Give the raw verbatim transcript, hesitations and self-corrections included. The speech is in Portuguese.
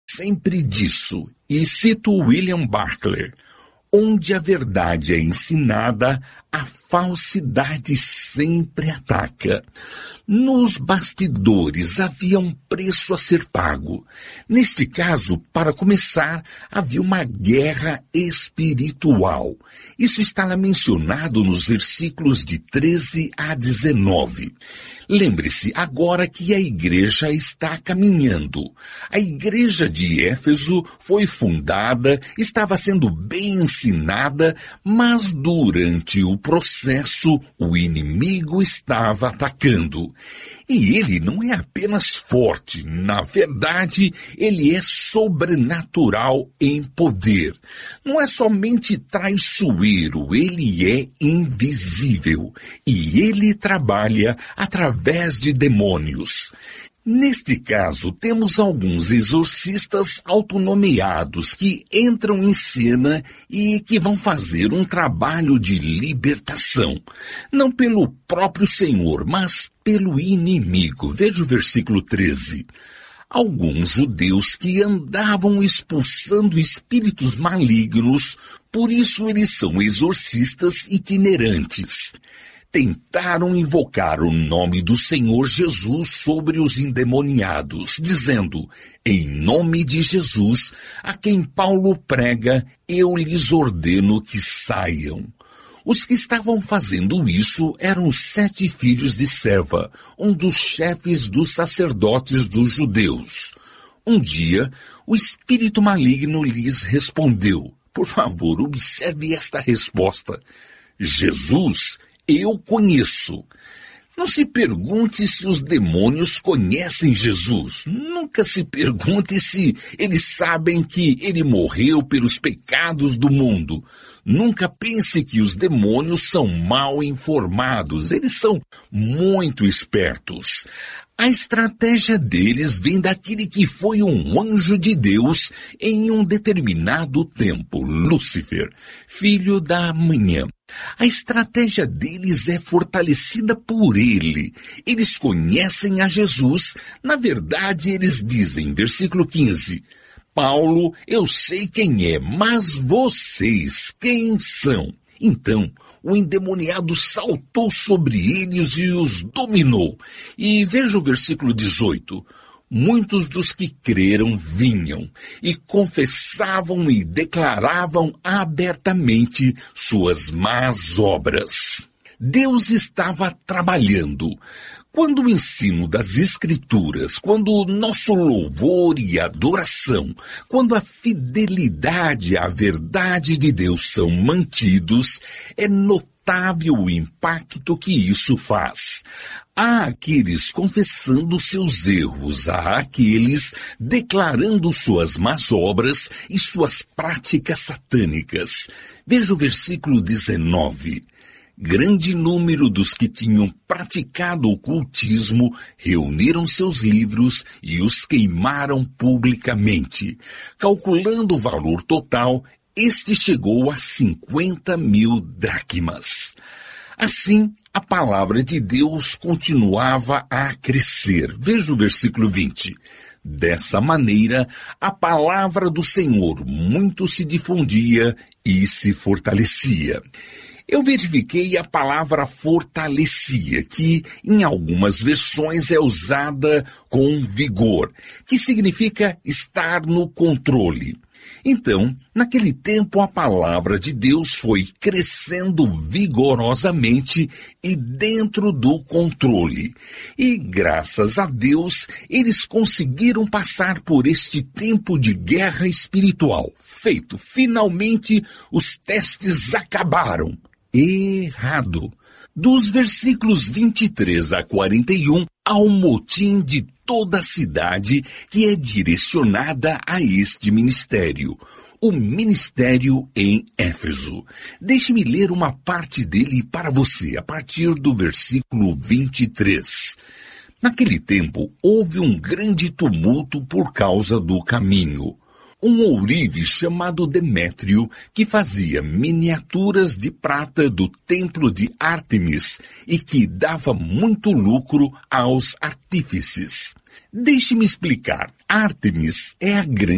sempre disso, e cito William Barclay: onde a verdade é ensinada, a falsidade sempre ataca. Nos bastidores havia um preço a ser pago. Neste caso, para começar, havia uma guerra espiritual. Isso está lá mencionado nos versículos de treze a dezenove. Lembre-se agora que a igreja está caminhando. A igreja de Éfeso foi fundada, estava sendo bem ensinada, mas durante o processo o inimigo estava atacando. E ele não é apenas forte, na verdade, ele é sobrenatural em poder. Não é somente traiçoeiro, ele é invisível. E ele trabalha através de demônios. Neste caso, temos alguns exorcistas autonomeados que entram em cena e que vão fazer um trabalho de libertação. Não pelo próprio Senhor, mas pelo inimigo. Veja o versículo treze. Alguns judeus que andavam expulsando espíritos malignos, por isso eles são exorcistas itinerantes. Tentaram invocar o nome do Senhor Jesus sobre os endemoniados, dizendo: em nome de Jesus, a quem Paulo prega, eu lhes ordeno que saiam. Os que estavam fazendo isso eram os sete filhos de Seva, um dos chefes dos sacerdotes dos judeus. Um dia, o espírito maligno lhes respondeu. Por favor, observe esta resposta: Jesus eu conheço. Não se pergunte se os demônios conhecem Jesus. Nunca se pergunte se eles sabem que ele morreu pelos pecados do mundo. Nunca pense que os demônios são mal informados. Eles são muito espertos. A estratégia deles vem daquele que foi um anjo de Deus em um determinado tempo, Lúcifer, filho da manhã. A estratégia deles é fortalecida por ele. Eles conhecem a Jesus. Na verdade, eles dizem, versículo quinze, Paulo, eu sei quem é, mas vocês, quem são? Então, o endemoniado saltou sobre eles e os dominou. E veja o versículo dezoito. Muitos dos que creram vinham e confessavam e declaravam abertamente suas más obras. Deus estava trabalhando. Quando o ensino das Escrituras, quando o nosso louvor e adoração, quando a fidelidade à verdade de Deus são mantidos, é notável o impacto que isso faz. Há aqueles confessando seus erros, há aqueles declarando suas más obras e suas práticas satânicas. Veja o versículo dezenove. Grande número dos que tinham praticado o ocultismo reuniram seus livros e os queimaram publicamente. Calculando o valor total, este chegou a cinquenta mil dracmas. Assim, a palavra de Deus continuava a crescer. Veja o versículo vinte. Dessa maneira, a palavra do Senhor muito se difundia e se fortalecia. Eu verifiquei a palavra fortalecia, que em algumas versões é usada com vigor, que significa estar no controle. Então, naquele tempo a palavra de Deus foi crescendo vigorosamente e dentro do controle. E graças a Deus, eles conseguiram passar por este tempo de guerra espiritual. Feito, finalmente os testes acabaram. Errado. Dos versículos vinte e três a quarenta e um, há um motim de toda a cidade que é direcionada a este ministério. O ministério em Éfeso. Deixe-me ler uma parte dele para você, a partir do versículo vinte e três. Naquele tempo, houve um grande tumulto por causa do caminho. Um ourive chamado Demétrio, que fazia miniaturas de prata do templo de Ártemis e que dava muito lucro aos artífices. Deixe-me explicar. Ártemis é a grande